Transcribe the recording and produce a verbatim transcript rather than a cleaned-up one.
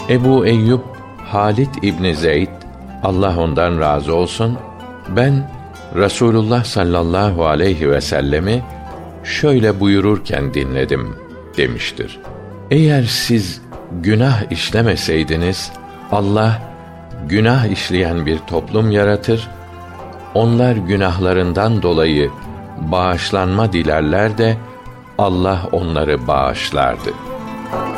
Ebu Eyyub Halit İbni Zeyd, Allah ondan razı olsun, ben Resulullah sallallahu aleyhi ve sellemi şöyle buyururken dinledim demiştir. Eğer siz günah işlemeseydiniz, Allah günah işleyen bir toplum yaratır, onlar günahlarından dolayı bağışlanma dilerler de Allah onları bağışlardı.